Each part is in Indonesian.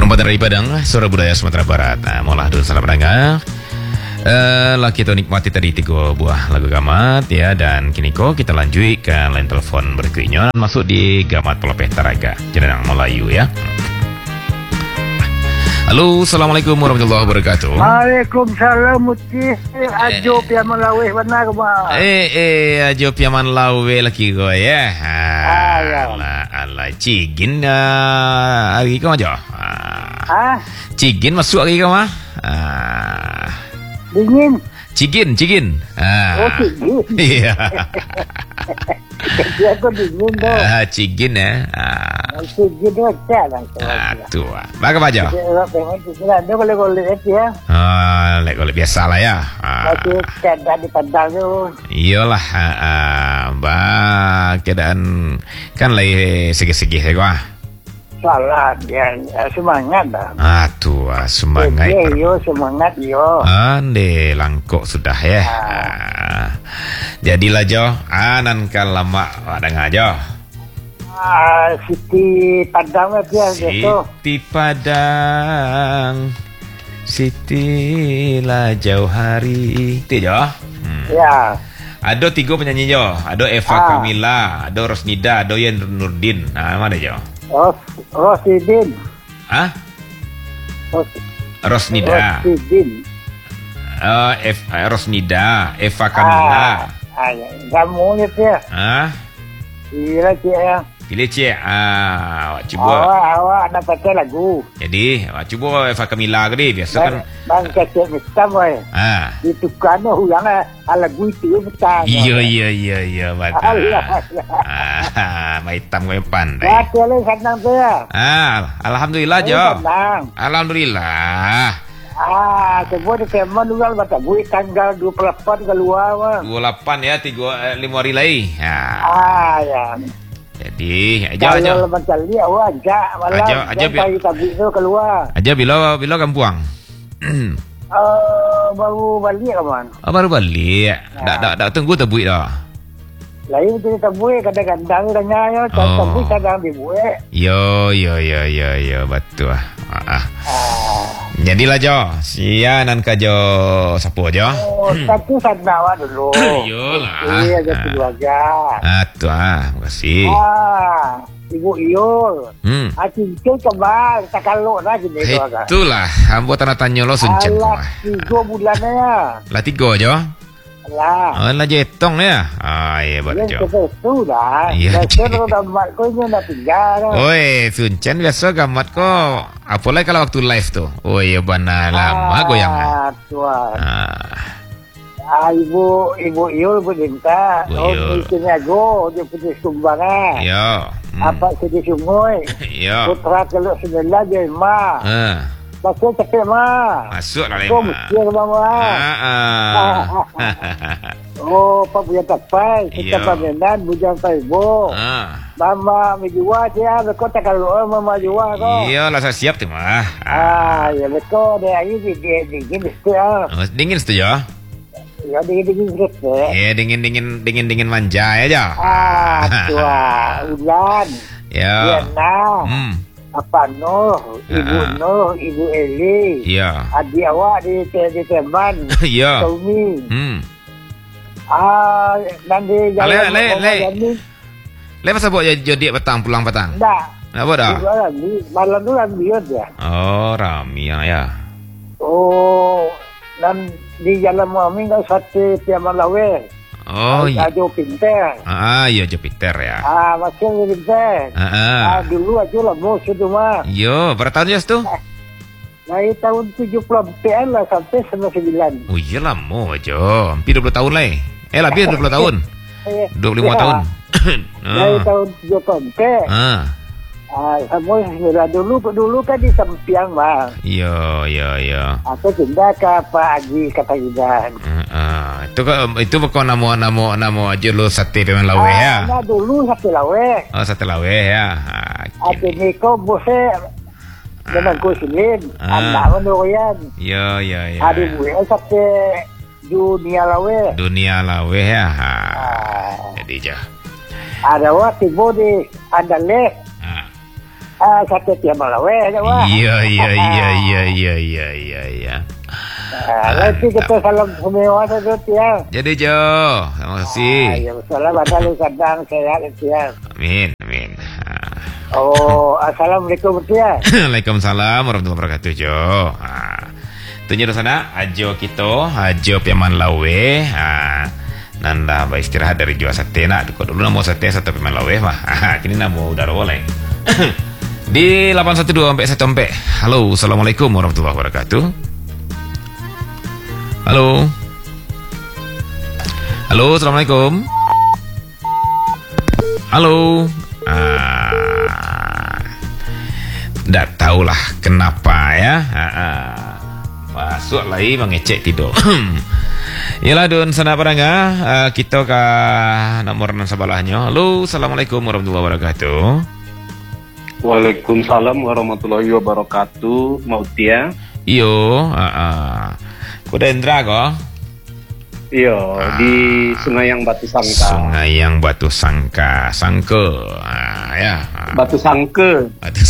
Perempatan dari Padang, Suara Budaya Sumatera Barat. Maulah dulu salam pendengar. Kita nikmati tadi 3 buah lagu gamat ya, dan kini kita lanjutkan line telepon berikutnya masuk di Gamat Pelopeh Taraga Jenang Melayu ya. Halo, assalamualaikum warahmatullahi wabarakatuh. Waalaikumsalam Muti. Ajo piaman laweh benar ma. Ajo piaman laweh laki gue ya. Ya. Ala cigin hari kau aja. Cigin masuk hari kau mah. Dingin. Cigin. Cigin. Iya. Jadi aku dingin tu. Cigin ya. Cigin tu macam tu. Bagaimana aja? Dia boleh ya. Lek biasa lah ya. Masih keadaan di Padang tu. Iyalah. Keadaan kan lagi segi-segi ya gua. Salah dia semangat dah. Semangat. Yo semangat yo. Ande langkok sudah ya. Jadilah Jo, anan kan lama dengar Jo. Siti Padang dia tu. Siti Padang. Siti lah jauh hari. Itu Jo. Ya. Ada 3 penyanyi Jo. Ada Eva Kamila, ada Rosnida, ada Yan Nurdin. Mana Jo? Rosidin. Rosnida. Rosidin. Rosnida, Eva Kamila. Kamu ni dia. Iya cik ya. Pilih cik. Awak cuba. Awak nak pakai lagu. Jadi, awak cuba Eva Kamila ke dia. Biasa kan. Bang kecil mistam boy. Ditukar ni hulang lagu itu mistam. Iya. Betul. Mai hitam kau yang pandai. Betul lah senang tu ya. Alhamdulillah Jo. Senang. Alhamdulillah. Semua di Teman juga baca gue tanggal 28 keluar mah. 28 ya, 5 hari lagi. Ya. Jadi, aja. Kalau macam ni awak ajak malam. Aja pagi tabik tu keluar. Aja bila kampuang. Baru balik kawan. Baru balik. Dak tunggu tabik dah. Lain tu tabik kadang-kadang tanya ya, tabik kadang dibuat. Yo, betul. Jadilah Jo, sianan ka Jo sapu Jo. Satu sana awak dulu. Iyalah. Iya, jadi keluarga. Makasih. Ibu Iul. Cincin kebal, tak kalau lah gini keluarga. Itulah, ambo tanda tanya lo suncen. Alah, 3 bulannya ya. Lah 3 Jo. Lah. Lah jetong ya. Iya betul. Ya, itu dah. Iya. Biasa kalau gamat kau ni dah tinggal. Oi, suncen biasa gamat kau. Apalagi kalau waktu live tuh. Oh iya benar lama goyang. Tuan. Ibu Iul minta. Misalnya dia punya sumbangan. Iya. Apa sedih sungai. Iya. Putra kalau 9 dia mak. Masuk cepet mah. Masuk lah Kau mesti mama. Pak Buya Tapai, kita pamenan bujang Taibo. Mama menjual dia, kau tak kalau mama jual kau. Iya, lah saya siap tu mah. Ya betul dia ini dingin mesti. Dingin setuju? Ya dingin mesti. Ya dingin manja ya Jo. Ulan. Ya. Apa Ibu Ibu Eli. Iya. Adik awak di Teman. Iya. Taumi. Nanti jalan. Le pasal buat jadi petang pulang petang. Tak. Apa dah? Malam tu ambil dia. Rami ya. Dan di jalan Muhammad kan sate Piaman Lawe. Iya. Ajo Pinter. Iya Jo Pinter ya. Masih Pinter. Dulu aja lah bos itu mah. Yo, berapa tahun tu? Dari tahun 70-an lah sampai 99. Oh iya lama Jo. Hampir 20 tahun lah. Lebih 20 tahun. 25 tahun. Dari tahun 70-an. Semua dulu kan di Sempiang mah. Iya. Aku pindah ke Pak Haji kata Idan. Itu bukan nama aja lo sate Piaman Lawe ya. Dulu sate Lawe. Sate Lawe ya. Ada Niko bosnya dengan Kusilin. Anak menurian. Iya. Ada gue sate Dunia Lawe ya. Jadi jah. Ada waktu tiba di Andaleh. Sate tiap malawe aja wah. Iya. Nanti kita salam semua saja tiap. Jadi Jo, terima kasih. Ya, salam ada lu kadang sehat tiap. Amin. Assalamualaikum tiap. Waalaikumsalam warahmatullahi wabarakatuh Jo. Tunjuk sana ajo kita, ajo piaman lawe. Nanda ba istirahat dari jual sate nak. Dulu namo sate satu piaman lawe mah. Kini namo udah roleng. Di 812 sampai 1 sampai. Halo, assalamualaikum warahmatullahi wabarakatuh. Halo, assalamualaikum. Halo. Nggak tahulah kenapa ya. Masuk lagi mengecek tidur. Yalah don sana parangga kita ke nomor sebelahnya. Halo, assalamualaikum warahmatullahi wabarakatuh. Waalaikumsalam warahmatullahi wabarakatuh. Mautia. Iyo, kuda Indra kok? Iyo, di Sungaiang Batu Sangka. Sungaiang Batu Sangka, ya. Batu Sangke.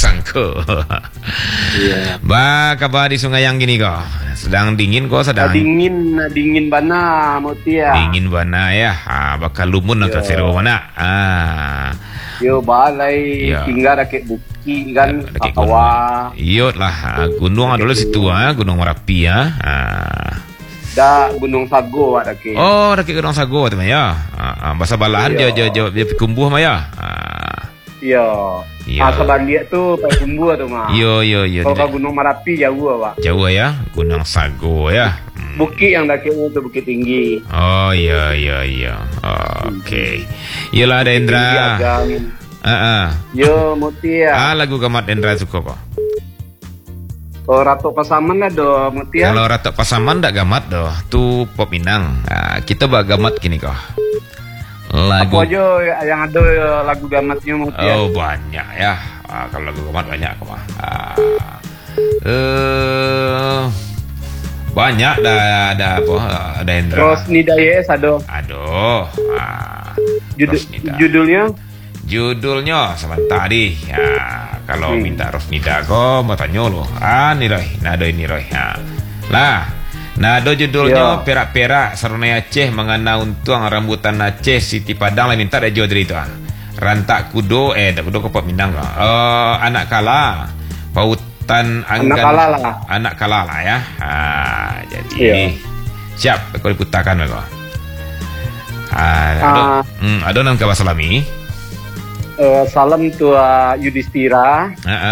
Iya. Ba, kabar di Sungaiang gini kok? Sedang dingin kok, sedang. Dingin bana, Mautia. Dingin bana ya. Bakal lumun ke seru mana? Yo balai tinggal rakyat Buki kan Akawa. Iyo lah gunung adalah situ Gunung Merapi ya. Da Gunung Sago ada ke. Oh, ada ke Gunung Sago teman ya. Bahasa balahan dia kumbuh mah ya. Iya. Sebandia tu Pak Kumbuh tu mah. Iya. Kalau Gunung Merapi jauh Pak. Jauh ya, Gunung Sago ya. Bukit yang daki itu Bukit Tinggi. Oh iya. Oke. Iyalah ada Endra. Yo Mutia. Lagu gamat Endra suka kok. Oh Ratu Pasaman lah do Mutia. Kalau Ratu Pasaman ndak gamat do, tu pop Minang. Kita bak gamat gini kok. Lagu. Apa aja yang ada lagu gamatnya Mutia? Oh banyak ya. Kalau lagu gamat banyak kok mah. Banyak ada apa? Ada Hendra. Rosnida Yes aduh. Judulnya sebentar di. Kalau minta Rosnida kok mau tanya lo. Nado ini Roy. Lah, nado judulnya perak-perak Sarunai Aceh mengena untuang rambutan Aceh Siti Padang lah minta ada jauh dari itu. Rantak kudo kudo kepop Minang kok. Anak kala pautan anak kala lah ya. Jadi siap kalau diputakan mereka. Ada nama kabar salami. Salam tua Yudhistira.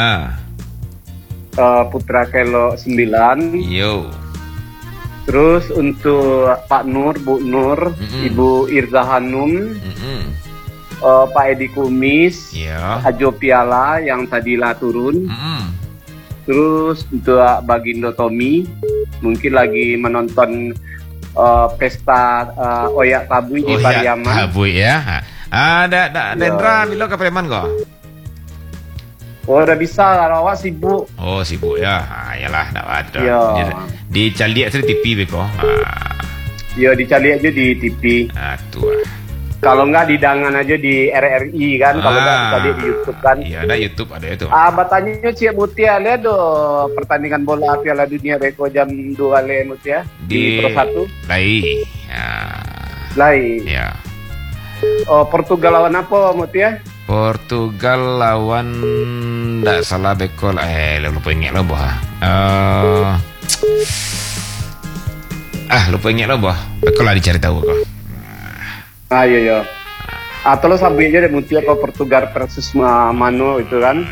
Putra Kelo 9. Yo. Terus untuk Pak Nur, Bu Nur, Ibu Irza Hanum, Pak Edi Kumis, Hajo Piala yang tadilah turun. Terus untuk Bagindo Tommy, mungkin lagi menonton pesta Oyak Tabui di Pariaman. Tabui ya. Ada Dendra Milo ke Preman kok. Oh udah bisa kalau awak sibuk. Oh sibuk ya. Yalah enggak ada. Di Caliak tu TV beko. Yo di Caliak aja di TV. Tuh. Kalau enggak di Dangan aja di RRI kan, kalau enggak tadi di YouTube kan. Iya, ada YouTube ada itu. Batanya Cik Mutia lihat do pertandingan bola Piala Dunia beko jam 2 le Mutia di Pro 1. Lai. Ya. Oh, Portugal lawan apa Mutia? Portugal lawan ndak salah beko lupa ingat lah bah. Lupa ingat lah bah. Beko lah dicari tahu kok. Iya. Atau lo sambil aja deh Mutia ke Portugal versus Mano itu kan.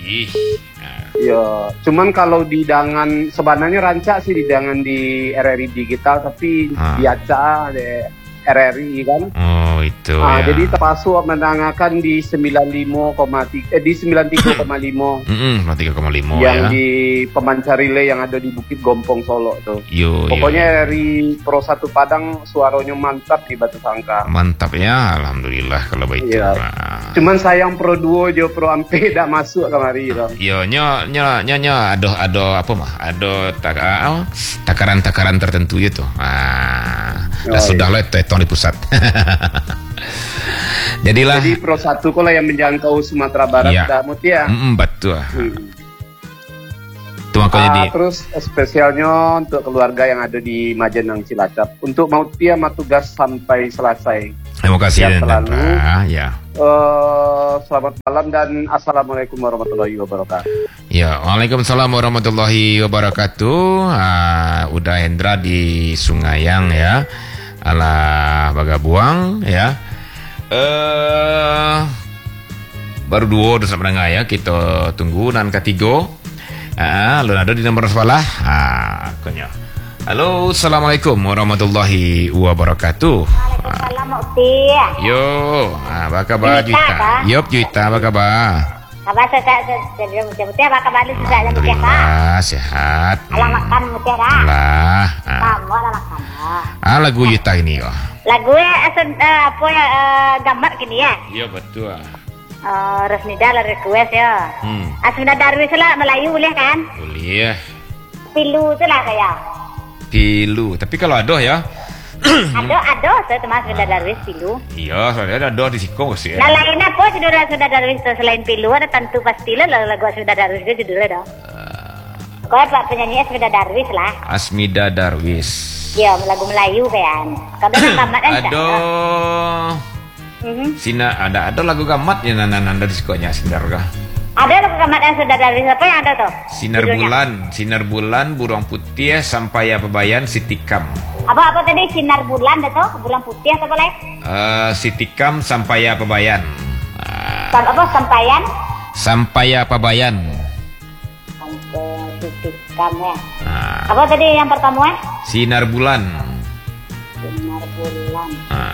Iya. Cuman kalau di Dangan sebenarnya rancak sih di Dangan di RRI digital tapi di Aceh deh RRI kan. Oh itu ya. Jadi terpasuk menangakan di 93,5. 93,5 yang ya. di pemancar relay yang ada di Bukit Gompong Solo tuh. Yo. Pokoknya dari Pro 1 Padang suaranya mantap di Batu Sangka. Mantap ya, alhamdulillah kalau baik. Iya. Cuman sayang Pro 2 jo Pro Ampe tidak masuk kemari dong. Yo nya ada apa mah? Ada takaran tertentu itu. Sudah lah itu di pusat. Jadi Pro 1 kalau yang menjangkau Sumatera Barat dah Mutia. Betul. Itu makanya terus spesialnya untuk keluarga yang ada di Majenang Cilacap. Untuk Mutia tugas sampai selesai. Terima kasih selalu. Ya. Selamat malam dan assalamualaikum warahmatullahi wabarakatuh. Ya, waalaikumsalam warahmatullahi wabarakatuh. Udah Hendra di Sungayang ya. Alah Bagabuang ya. Baru 2 dosa menengah ya. Kita tunggu dan ketiga. Lu ada di nomor sekolah. Konya. Halo, assalamualaikum warahmatullahi wabarakatuh. Waalaikumsalam Ukti. Yo, apa kabar Juita? Yop Juita, apa kabar? Kabar Mutia, apa kabar lu juga dan Mutia Kak? Sehat. Alah makan Mutia Kak. Alah. Kamu alah makan. Lagu Juita ini kok. Lagunya apa ya gambar gini ya? Iya betul. Resnida lah request ya. Asmida Darwis lah Melayu boleh kan? Boleh. Pilu tu lah kayak. Pilu, tapi kalau adoh ya. Adoh, saya teman Asmida Darwis pilu. Iya, soalnya ada adoh di Sikong sih. Nah lain apa judul Asmida Darwis selain pilu ada tentu pastilah lagu Asmida Darwis itu judulnya dong. Kau Pak penyanyi Asmida Darwis lah. Asmida Darwis. Iya, lagu Melayu kan. Kalau gamat kan? Aduh. Sina ada lagu gamat ya nanda di sekolahnya Sindar kah? Ada lagu gamat yang sudah dari siapa yang ada tuh? Sinar bulan, burung putih, sampai pebayan, sitikam. Apa tadi sinar bulan tuh? Bulan putih atau apa lagi? Sitikam sampai pebayan. Apa sampaian? Sampai pebayan. Sampai sitikam ya. Apa tadi yang pertama? Sinar bulan. Sinar bulan.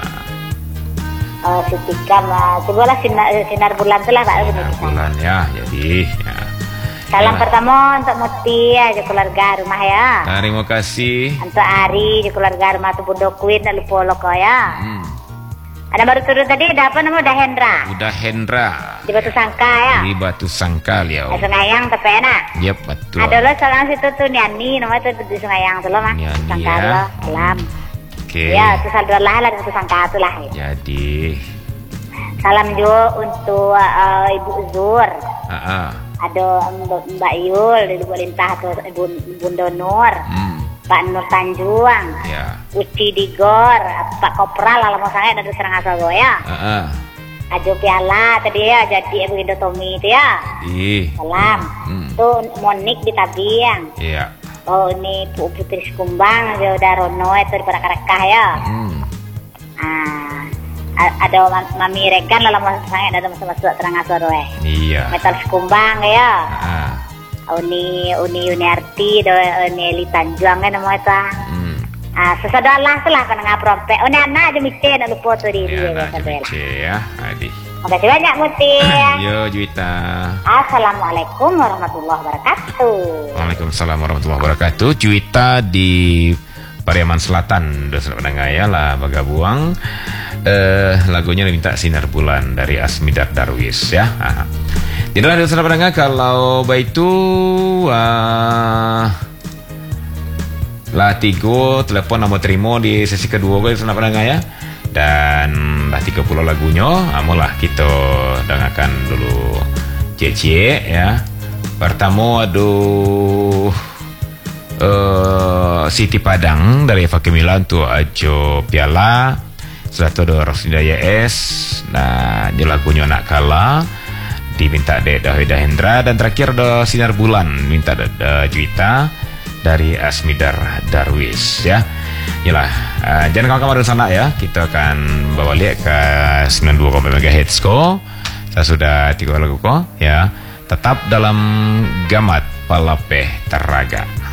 Sitikam sebuah sinar bulan itulah Pak. Sinar bulan ya, jadi ya. Salam pertama untuk Muti aja keluarga rumah ya. Terima kasih. Untuk Ari di keluarga rumah tu Bundo Queen dan lupa loko ya. Ada baru turun tadi ada apa namanya Udah Hendra. Di Batu Sangka ya. Di Batu Sangkal ya. Sungayang tapi enak. Yep betul. Ada lo seorang situ tuh Niani namanya tuh di Sungayang tuh lo mah. Sangka lo salam. Ya, itu saldo lah di Batu Sangka tuh lah. Jadi. Salam juga untuk Ibu Zur. Ada Mbak Yul di Lintah atau Bunda Nur. Pak Nur Tanjuang. Uci Digor, Pak Kopral alamat sangat dari Serang Asago ya. Ajo Piala tadi ya jadi Ibu Indo Tommy itu ya. Salam. Tuh Monik di Tabiang. Iya. Oh ini Putri Kumbang dia udah Rono itu di Parakarkah ya. Ada Mami Regan lah lama sangat ada masuk Serang Asago ya. Iya. Metal Kumbang ya. Uni Arti do Uni Eli Tanjuang kan nama itu. Sesudah Allah telah kena ngaprompe. Uni anak aja mesti nak lupa tu diri ya. Adi. Makasih banyak Muti. Yo Juita. Assalamualaikum warahmatullahi wabarakatuh. Waalaikumsalam warahmatullahi wabarakatuh. Juita di Pariaman Selatan dosa pendengar ya lah Bagabuang. Lagunya diminta Sinar Bulan dari Asmida Darwis ya. Jadi ada saudara pendengar kalau baik itu lah 3 telepon nomor terima di sesi kedua gue saudara pendengar ya. Dan lah 30 lagunya amolah kita dengarkan dulu Cie ya. Pertama aduh Siti Padang dari Eva Kemila untuk Ajo Piala. Setelah itu ada Rosnida YS. Nah ini lagunya Nak Kala diminta Dahwida Hendra. Dan terakhir ada Sinar Bulan minta Juita dari Asmida Darwis ya. Yalah, jangan kawan-kawan dari sana ya. Kita akan bawa lihat ke 92,5 MHz ko. Saya sudah 3 lagu ko ya. Tetap dalam Gamat Palapeh Teraga.